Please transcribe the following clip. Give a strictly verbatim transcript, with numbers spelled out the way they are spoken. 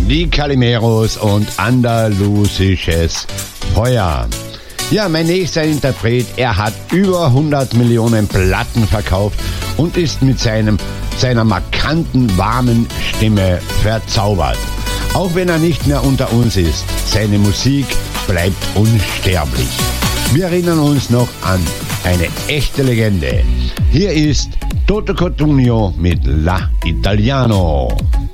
die Calimeros und andalusisches Feuer. Ja, mein nächster Interpret, er hat über hundert Millionen Platten verkauft und ist mit seinem, seiner markanten, warmen Stimme verzaubert. Auch wenn er nicht mehr unter uns ist, seine Musik bleibt unsterblich. Wir erinnern uns noch an eine echte Legende. Hier ist Toto Cutugno mit La Italiano.